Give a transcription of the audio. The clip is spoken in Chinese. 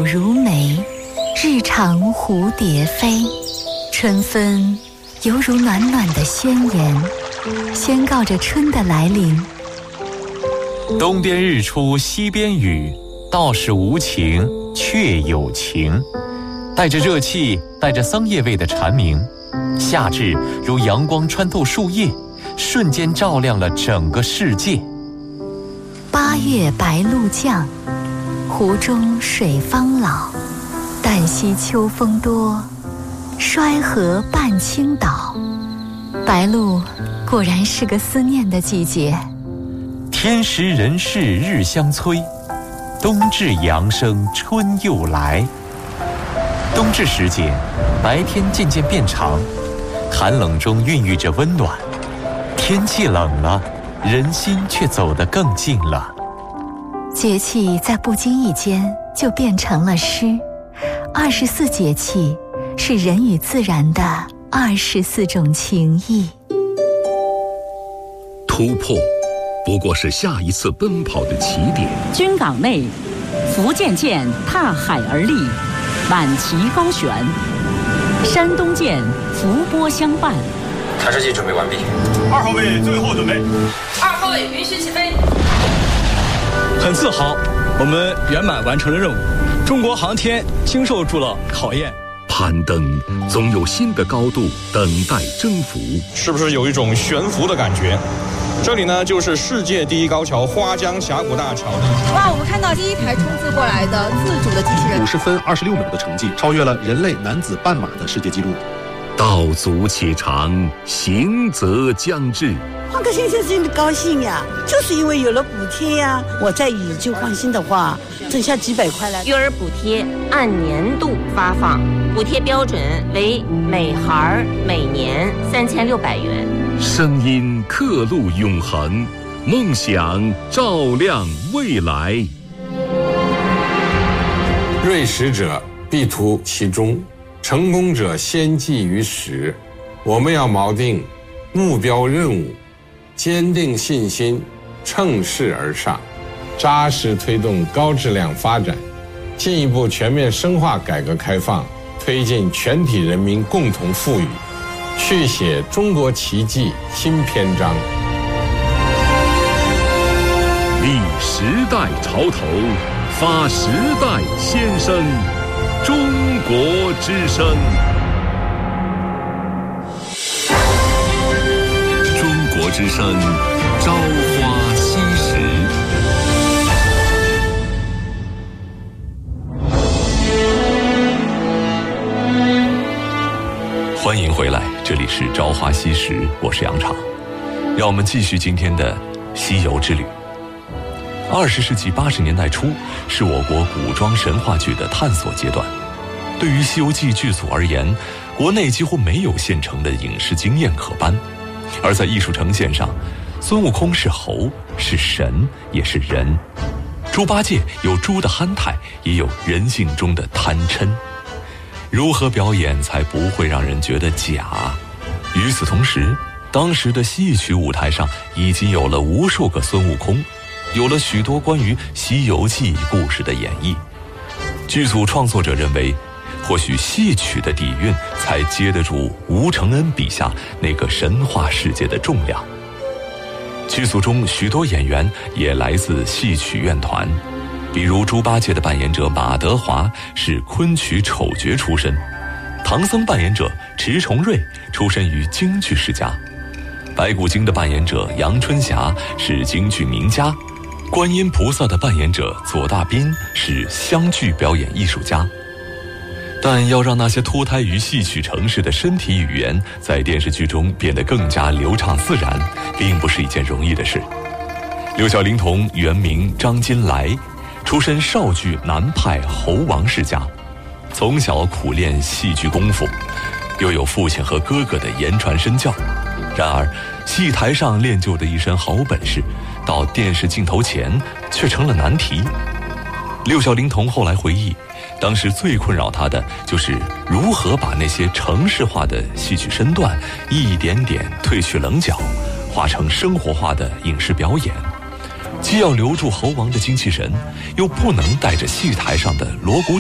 如眉，日长蝴蝶飞。春分犹如暖暖的宣言，宣告着春的来临。 东边日出西边雨，道是无晴却有晴。带着热气，带着桑叶味的蝉鸣，夏至如阳光穿透树叶，瞬间照亮了整个世界。 八月白露降，湖中水方老。旦夕秋风多，衰河半倾倒。白露果然是个思念的季节。 天时人事日相催，冬至阳生春又来。冬至时节，白天渐渐变长，寒冷中孕育着温暖。天气冷了，人心却走得更近了。 节气在不经意间就变成了诗。24节气是人与自然的24种情谊。 突破不过是下一次奔跑的起点。 军港内，福建舰踏海而立，满旗高悬；山东舰伏波相伴。 探视器准备完毕。 2号位最后准备。 2号位允许起飞。 很自豪，我们圆满完成了任务。中国航天经受住了考验。 攀登总有新的高度等待征服。 是不是有一种悬浮的感觉？这里呢，就是世界第一高桥花江峡谷大桥。 哇，我们看到第一台冲刺过来的自主的机器人， 50分26秒的成绩，超越了人类男子半马的世界纪录。 道阻且长，行则将至。 换个先生心里高兴呀，就是因为有了补贴呀。我在以旧换新的话，挣下几百块来。 育儿补贴按年度发放，补贴标准为每孩每年3600元。 声音刻录永恒，梦想照亮未来。 锐识者必图其中，成功者先记于始。我们要锚定目标任务，坚定信心，乘势而上，扎实推动高质量发展，进一步全面深化改革开放，推进全体人民共同富裕，续写中国奇迹新篇章。 立时代潮头，发时代先声，中国之声。中国之声，朝花夕拾。 欢迎回来，这里是朝花夕拾，我是杨常。让我们继续今天的西游之旅。20世纪80年代初，是我国古装神话剧的探索阶段。对于《西游记》剧组而言，国内几乎没有现成的影视经验可搬。而在艺术呈现上，孙悟空是猴，是神，也是人；猪八戒有猪的憨态，也有人性中的贪嗔。如何表演才不会让人觉得假？与此同时，当时的戏曲舞台上已经有了无数个孙悟空，有了许多关于《西游记》故事的演绎。剧组创作者认为，或许戏曲的底蕴才接得住吴承恩笔下那个神话世界的重量。剧组中许多演员也来自戏曲院团，比如猪八戒的扮演者马德华是昆曲丑角出身，唐僧扮演者迟重瑞出身于京剧世家，白骨精的扮演者杨春霞是京剧名家，观音菩萨的扮演者左大斌是湘剧表演艺术家。但要让那些脱胎于戏曲城市的身体语言在电视剧中变得更加流畅自然，并不是一件容易的事。六小龄童原名张金来，出身绍剧南派侯王世家，从小苦练戏剧功夫，又有父亲和哥哥的言传身教。然而戏台上练就的一身好本事，到电视镜头前却成了难题。六小龄童后来回忆，当时最困扰他的就是如何把那些程式化的戏曲身段一点点褪去棱角，化成生活化的影视表演，既要留住猴王的精气神，又不能带着戏台上的锣鼓